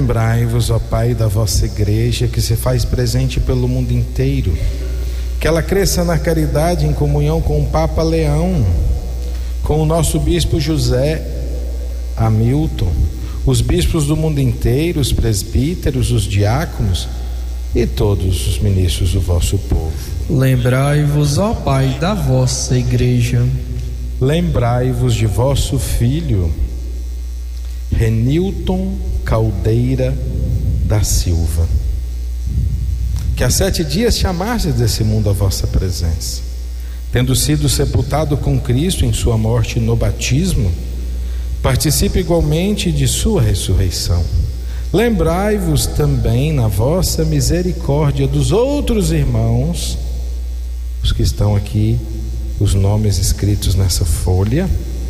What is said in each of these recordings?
Lembrai-vos, ó Pai, da vossa igreja que se faz presente pelo mundo inteiro, que ela cresça na caridade em comunhão com o Papa Leão, com o nosso bispo José Hamilton, os bispos do mundo inteiro, os presbíteros, os diáconos e todos os ministros do vosso povo. Lembrai-vos, ó Pai, da vossa igreja. Lembrai-vos de vosso filho Renilton Caldeira da Silva, que há 7 dias chamastes desse mundo a vossa presença, tendo sido sepultado com Cristo em sua morte no batismo, participe igualmente de sua ressurreição. Lembrai-vos também na vossa misericórdia dos outros irmãos, os que estão aqui, os nomes escritos nessa folha,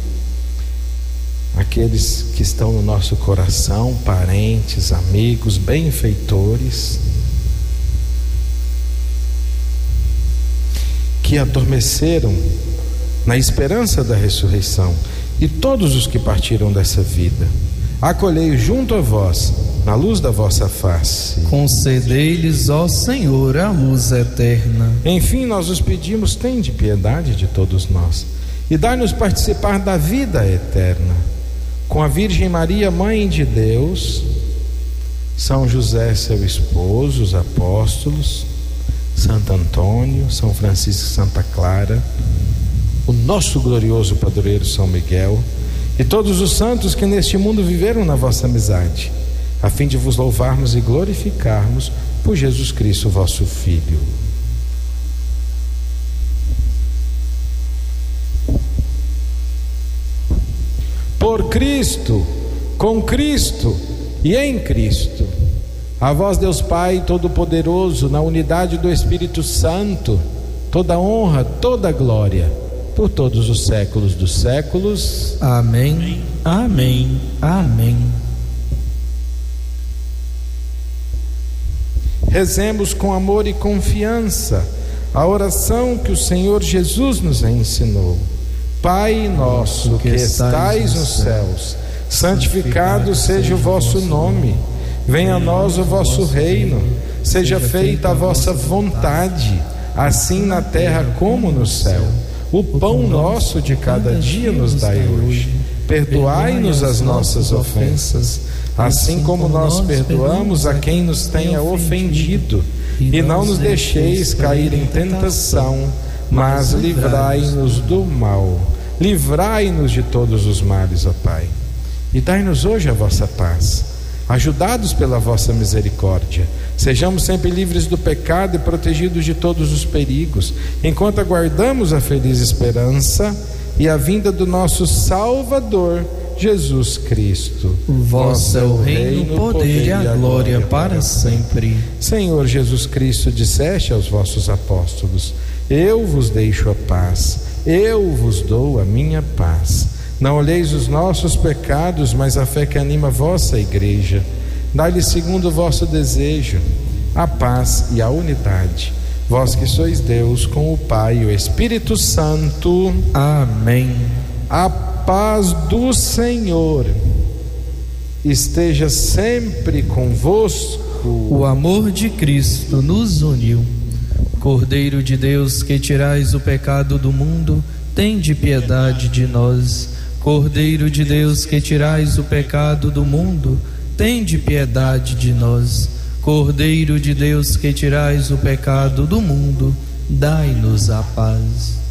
aqueles que estão no nosso coração, parentes, amigos, benfeitores, que adormeceram na esperança da ressurreição, e todos os que partiram dessa vida. Acolhei junto a vós, na luz da vossa face. Concedei-lhes, ó Senhor, a luz eterna. Enfim, nós os pedimos, tende piedade de todos nós e dai-nos participar da vida eterna. Com a Virgem Maria, Mãe de Deus, São José, seu esposo, os apóstolos, Santo Antônio, São Francisco e Santa Clara, o nosso glorioso padroeiro São Miguel e todos os santos que neste mundo viveram na vossa amizade, a fim de vos louvarmos e glorificarmos por Jesus Cristo, vosso Filho. Por Cristo, com Cristo e em Cristo, a vós, Deus Pai Todo-Poderoso, na unidade do Espírito Santo, toda honra, toda glória, por todos os séculos dos séculos. Amém, amém, amém. Rezemos com amor e confiança a oração que o Senhor Jesus nos ensinou. Pai nosso que estais nos céus, santificado seja o vosso nome. Venha a nós o vosso reino. Seja feita a vossa vontade, assim na terra como no céu. O pão nosso de cada dia nos dai hoje. Perdoai-nos as nossas ofensas, assim como nós perdoamos a quem nos tenha ofendido. E não nos deixeis cair em tentação, mas livrai-nos do mal. Livrai-nos de todos os males, ó Pai. E dai-nos hoje a vossa paz. Ajudados pela vossa misericórdia, sejamos sempre livres do pecado e protegidos de todos os perigos, enquanto aguardamos a feliz esperança e a vinda do nosso Salvador, Jesus Cristo. Vosso é o reino, o poder e a glória para sempre. Senhor Jesus Cristo, disseste aos vossos apóstolos: eu vos deixo a paz, eu vos dou a minha paz. Não olheis os nossos pecados, mas a fé que anima a vossa igreja. Dai-lhe segundo o vosso desejo a paz e a unidade, vós que sois Deus com o Pai e o Espírito Santo. Amém. A paz do Senhor esteja sempre convosco. O amor de Cristo nos uniu. Cordeiro de Deus, que tirais o pecado do mundo, tende piedade de nós. Cordeiro de Deus, que tirais o pecado do mundo, tende piedade de nós. Cordeiro de Deus, que tirais o pecado do mundo, dai-nos a paz.